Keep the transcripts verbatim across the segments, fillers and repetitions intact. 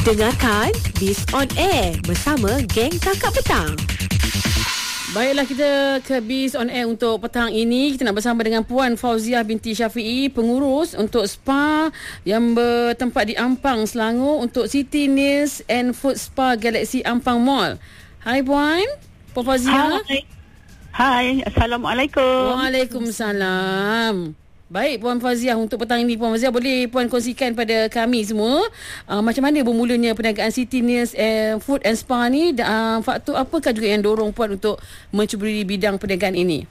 Dengarkan Biz On Air bersama geng Kakak Petang. Baiklah, kita ke Biz On Air untuk petang ini. Kita nak bersama dengan Puan Fauziah binti Syafiee, pengurus untuk spa yang bertempat di Ampang, Selangor, untuk Siti Nails and Food Spa Galaxy Ampang Mall. Hai Puan, Puan Fauziah. Hai. Hai, Assalamualaikum. Waalaikumsalam. Baik Puan Fauziah, untuk petang ini Puan Fauziah, boleh Puan kongsikan pada kami semua uh, macam mana bermulanya perniagaan Siti Nails and Food and Spa ni, uh, faktor apakah juga yang dorong Puan untuk mencuburi bidang perniagaan ini?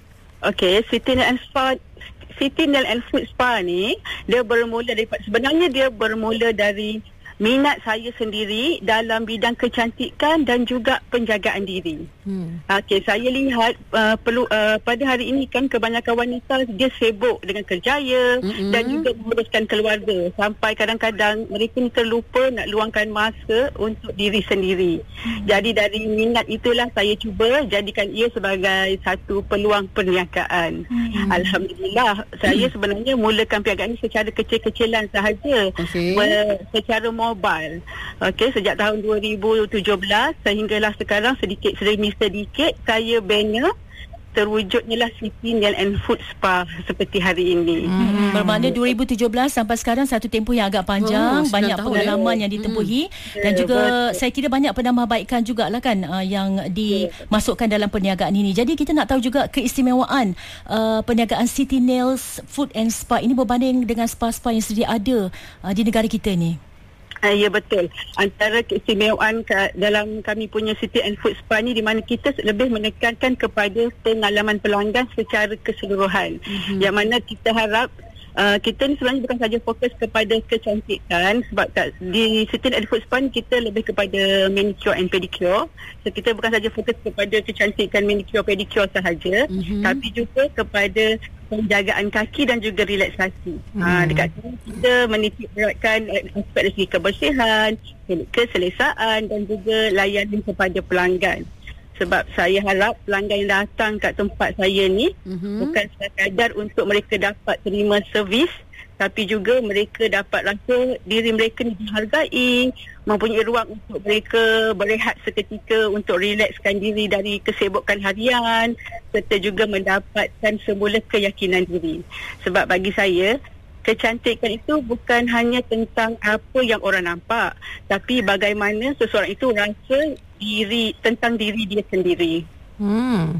Okey, Siti Nails and Spa, Siti Nails and Food Spa ni dia bermula daripada, sebenarnya dia bermula dari minat saya sendiri dalam bidang kecantikan dan juga penjagaan diri. Hmm. Okey, saya lihat uh, perlu uh, pada hari ini kan kebanyakan wanita dia sibuk dengan kerjaya mm-hmm. dan juga menguruskan keluarga, sampai kadang-kadang mereka ni terlupa nak luangkan masa untuk diri sendiri. Hmm. Jadi dari minat itulah saya cuba jadikan ia sebagai satu peluang perniagaan. Hmm. Alhamdulillah, saya sebenarnya mulakan perniagaan ini secara kecil-kecilan sahaja. Okay. Uh, secara mobile. Okey, sejak tahun dua ribu tujuh belas sehinggalah sekarang sedikit demi sedikit saya banner terwujudnya lah Siti Nails and Food Spa seperti hari ini. Hmm. Bermakna dua ribu tujuh belas sampai sekarang satu tempoh yang agak panjang, oh, banyak pengalaman ya. yang ditempuhi hmm. dan juga yeah, saya kira banyak penambahbaikan jugalah kan uh, yang dimasukkan dalam perniagaan ini. Jadi kita nak tahu juga keistimewaan uh, perniagaan Siti Nails Food and Spa ini berbanding dengan spa-spa yang sedia ada uh, di negara kita ni. Uh, ya, betul. Antara keistimewaan ke, dalam kami punya Siti and Food Spa ni, di mana kita lebih menekankan kepada pengalaman pelanggan secara keseluruhan. Mm-hmm. Yang mana kita harap Uh, kita ni sebenarnya bukan saja fokus kepada kecantikan, sebab tak, di Siti and Food Spa kita lebih kepada manicure and pedicure. So kita bukan saja fokus kepada kecantikan manicure pedicure sahaja, mm-hmm. tapi juga kepada penjagaan kaki dan juga relaksasi. Mm. Uh, dekat sini kita menitik beratkan aspek dari segi kebersihan, keselesaan dan juga layanan kepada pelanggan. Sebab saya harap pelanggan yang datang kat tempat saya ni mm-hmm. bukan sekadar untuk mereka dapat terima servis, tapi juga mereka dapat rasa diri mereka ni dihargai, mempunyai ruang untuk mereka berehat seketika, untuk relakskan diri dari kesibukan harian, serta juga mendapatkan semula keyakinan diri. Sebab bagi saya, kecantikan itu bukan hanya tentang apa yang orang nampak, tapi bagaimana seseorang itu rasa diri, tentang diri dia sendiri. Hmm.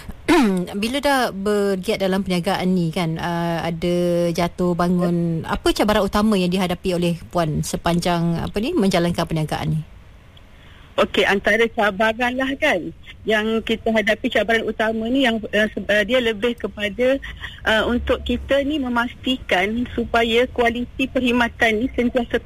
Bila dah bergiat dalam perniagaan ni kan, uh, ada jatuh bangun, apa cabaran utama yang dihadapi oleh Puan sepanjang apa ni menjalankan perniagaan ni? Okey, antara cabaran lah kan yang kita hadapi, cabaran utama ni yang uh, dia lebih kepada uh, untuk kita ni memastikan supaya kualiti perkhidmatan ni sentiasa